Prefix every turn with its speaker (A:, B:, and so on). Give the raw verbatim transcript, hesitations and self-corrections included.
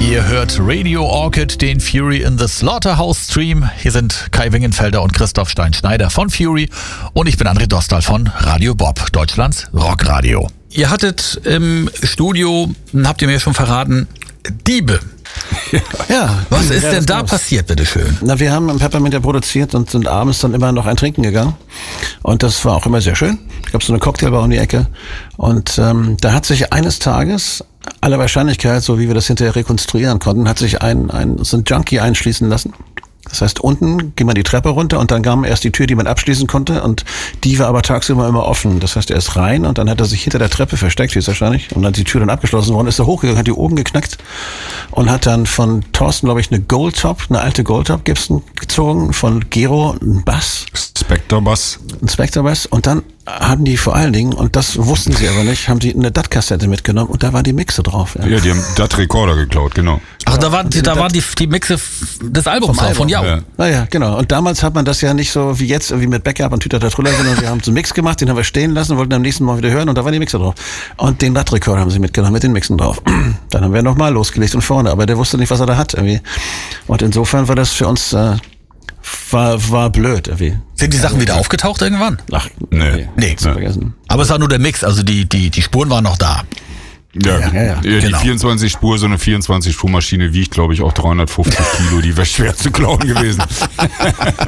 A: Ihr hört Radio Orchid, den Fury in the Slaughterhouse Stream. Hier sind Kai Wingenfelder und Christoph Stein-Schneider von Fury und ich bin André Dostal von Radio Bob, Deutschlands Rockradio. Ihr hattet im Studio, habt ihr mir schon verraten, Diebe.
B: Ja.
A: Was ist
B: ja,
A: denn da
B: war's.
A: passiert, bitteschön?
B: Na, wir haben im Peppermint ja produziert und sind abends dann immer noch ein Trinken gegangen. Und das war auch immer sehr schön. Ich gab so eine Cocktailbar um die Ecke. Und ähm, da hat sich eines Tages, aller Wahrscheinlichkeit, so wie wir das hinterher rekonstruieren konnten, hat sich ein, ein so ein Junkie einschließen lassen. Das heißt, unten ging man die Treppe runter und dann kam erst die Tür, die man abschließen konnte, und die war aber tagsüber immer offen. Das heißt, er ist rein und dann hat er sich hinter der Treppe versteckt, höchstwahrscheinlich, und dann die Tür dann abgeschlossen worden, ist er hochgegangen, hat die oben geknackt und hat dann von Thorsten, glaube ich, eine Goldtop, eine alte Goldtop Gibson gezogen, von Gero einen Bass.
C: Spectre Bass.
B: Ein Spectre Bass. Und dann haben die vor allen Dingen, und das wussten sie aber nicht, haben die eine D A T-Kassette mitgenommen und da war die Mixe drauf. Ja,
C: Ja, die haben D A T-Rekorder geklaut, genau.
A: Ach, da waren, da waren die, die Mixe des Albums
B: Vom
A: drauf, von
B: Album,
A: Jau.
C: ja.
B: Naja, genau. Und damals hat man das ja nicht so wie jetzt, irgendwie mit Backup und Tüter der Trüller, sondern wir haben so einen Mix gemacht, den haben wir stehen lassen, wollten am nächsten Mal wieder hören und da war die Mixe drauf. Und den D A T-Rekorder haben sie mitgenommen, mit den Mixen drauf. Dann haben wir nochmal losgelegt und vorne, aber der wusste nicht, was er da hat irgendwie. Und insofern war das für uns, äh, war, war blöd irgendwie.
A: Sind die Sachen wieder aufgetaucht irgendwann?
B: Ach,
C: Nee.
A: Nee.
B: zu vergessen.
A: Aber es war nur der Mix, also die, die, die Spuren waren noch da.
C: Ja,
B: Ja, ja, ja.
C: die
A: Genau.
C: vierundzwanzig Spur, so eine vierundzwanzig Spur Maschine wiegt, glaube ich, auch dreihundertfünfzig Kilo. Die wäre schwer zu klauen gewesen.